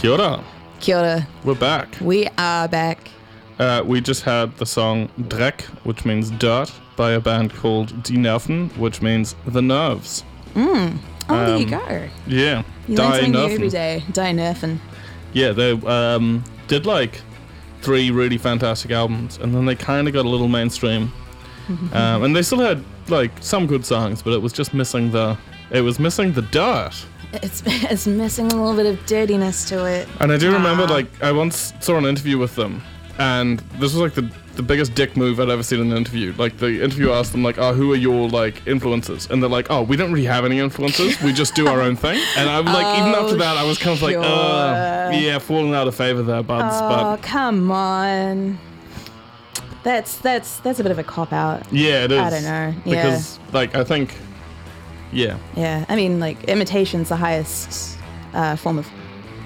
Kia ora. Kia ora. We're back. We are back. We just had the song Dreck, which means dirt, by a band called Die Nerven, which means the nerves. Oh, there you go. Yeah. You learn something new every day. Die Nerven. Yeah, they did like 3 really fantastic albums, and then they kind of got a little mainstream. And they still had like some good songs, but it was just missing the dirt. It's missing a little bit of dirtiness to it. And I do remember, like, I once saw an interview with them, and this was like the biggest dick move I'd ever seen in an interview. Like, the interviewer asked them, like, oh, who are your, like, influences? And they're like, oh, we don't really have any influences, we just do our own thing. And I'm like, even after that, I was kind of like, yeah, falling out of favor there, buds. Oh, come on. That's a bit of a cop-out. Yeah, it is. I don't know. Because, like, I think, yeah. Yeah, I mean, like, imitation's the highest form of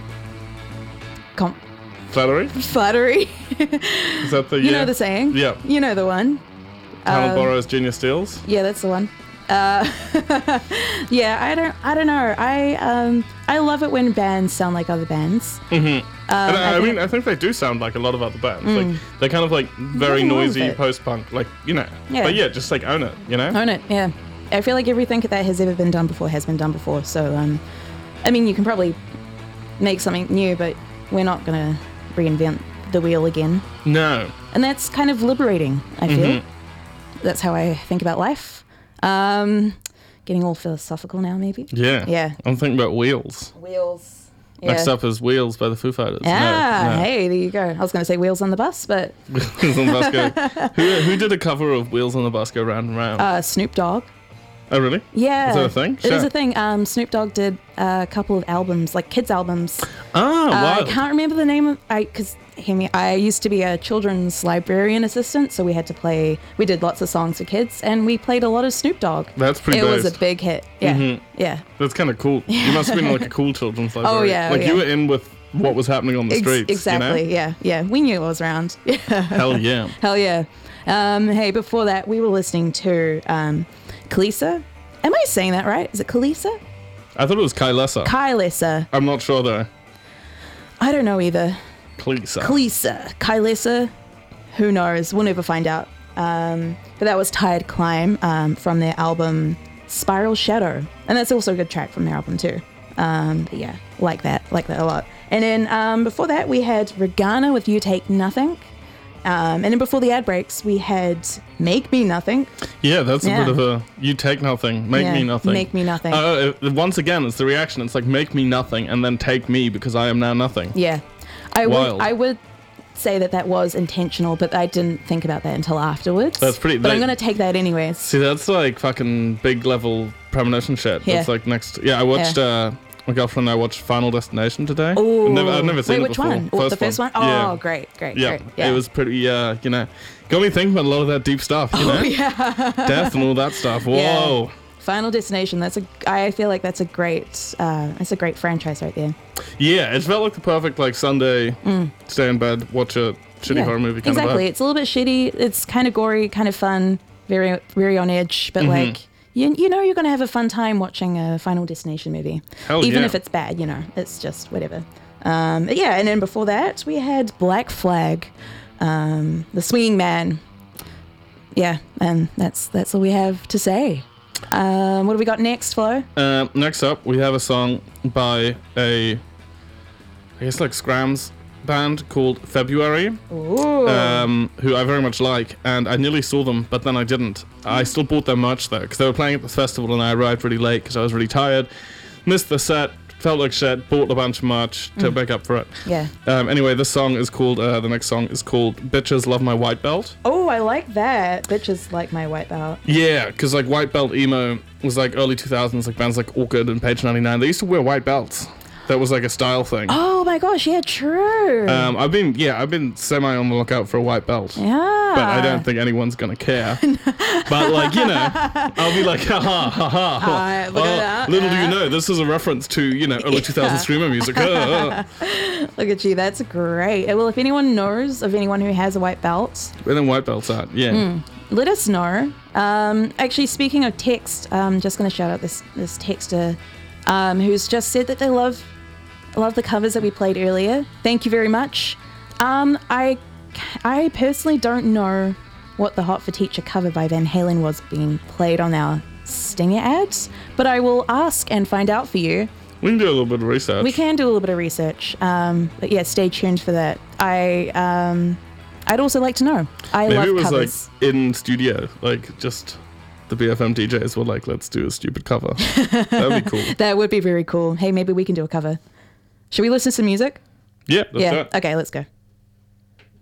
Flattery? flattery. Is that the, You know the saying? Yeah. You know the one. Talent borrows, genius steals? Yeah, that's the one. Yeah, I don't know. I love it when bands sound like other bands. Mm-hmm. I think they do sound like a lot of other bands. Like, they're kind of like very noisy post-punk, like, you know. Yeah. But yeah, just like own it, you know? Own it, yeah. I feel like everything that has ever been done before has been done before. So, I mean, you can probably make something new, but we're not going to reinvent the wheel again. No. And that's kind of liberating, I feel. That's how I think about life. Getting all philosophical now, maybe? Yeah. Yeah. I'm thinking about Wheels. Wheels. Yeah. Next up is Wheels by the Foo Fighters. Ah, No. hey, there you go. I was going to say Wheels on the Bus, but... Wheels on the Bus Go. Who did a cover of Wheels on the Bus Go Round and Round? Snoop Dogg. Oh, really? Yeah. Is that a thing? It is a thing. Snoop Dogg did a couple of albums, like kids' albums. Oh, wow. I can't remember the name of... Because, hear me, I used to be a children's librarian assistant, so we did lots of songs for kids, and we played a lot of Snoop Dogg. That's pretty It was based. a big hit. Yeah. Yeah. That's kind of cool. You must have been like a cool children's librarian. Oh, yeah. Like, you were in with what was happening on the streets, Exactly, you know? yeah. We knew it was around. Yeah. Hell yeah. Hell yeah. Hey, before that, we were listening to Kalisa. Am I saying that right? Is it Kalisa? I thought it was Kylesa. Kylesa. I'm not sure, though. I don't know either. Kylesa. Who knows? We'll never find out. But that was Tired Climb from their album Spiral Shadow. And that's also a good track from their album too. But yeah, like that a lot. And then before that we had Regana with You Take Nothing. And then before the ad breaks we had Make Me Nothing. Yeah, that's a bit of a you take nothing, make me nothing. Make me nothing. Once again, it's the reaction. It's like make me nothing and then take me because I am now nothing. Yeah. Wild. I would say that was intentional, but I didn't think about that until afterwards. That's pretty... But I'm going to take that anyways. See, that's like fucking big level premonition shit. Yeah. That's like next... Yeah, I watched... My girlfriend and I watched Final Destination today. Oh, I've never seen it before. Wait, which one? The first one? Oh, yeah. great. Yeah, Great. It was pretty, you know, got me thinking about a lot of that deep stuff, you know? Yeah. Death and all that stuff. Whoa. Yeah. Final Destination. I feel like that's a great franchise right there. Yeah, it felt like the perfect, like, Sunday, stay in bed, watch a shitty horror movie kind of Exactly. vibe. It's a little bit shitty. It's kind of gory, kind of fun, very, very on edge, but like... You know you're going to have a fun time watching a Final Destination movie. Hell Even yeah. if it's bad, you know. It's just whatever. And then before that, we had Black Flag, The Swinging Man. Yeah, and that's all we have to say. What do we got next, Flo? Next up, we have a song by I guess like Scrams band called February, Ooh. who I very much like, and I nearly saw them, but then I didn't. I still bought their merch though, because they were playing at this festival and I arrived really late because I was really tired, missed the set, felt like shit, bought a bunch of merch to make up for it. Yeah. Anyway, this song is called, the next song is called Bitches Love My White Belt. Oh, I like that. Bitches like my white belt. Yeah, because like white belt emo was like early 2000s, like bands like Orchid and Page 99, they used to wear white belts. That was like a style thing. Oh my gosh, yeah, true. I've been semi on the lookout for a white belt. Yeah. But I don't think anyone's gonna care. But like, you know, I'll be like, ha ha ha ha. Look at that. Little do you know, this is a reference to, you know, early 2000s screamo music. Look at you, that's great. Well, if anyone knows of anyone who has a white belt, Where then white belts at? Yeah. let us know. Actually, speaking of text, I'm just going to shout out this texter who's just said that they love love the covers that we played earlier. Thank you very much. I personally don't know what the Hot for Teacher cover by Van Halen was being played on our Stinger ads, but I will ask and find out for you. We can do a little bit of research. We can do a little bit of research. But yeah, stay tuned for that. I'd also like to know. Maybe love it was covers. like in studio, like just the BFM DJs were like, let's do a stupid cover. That would be cool. That would be very cool. Hey, maybe we can do a cover. Should we listen to some music? Yeah, let's do it. Okay, let's go.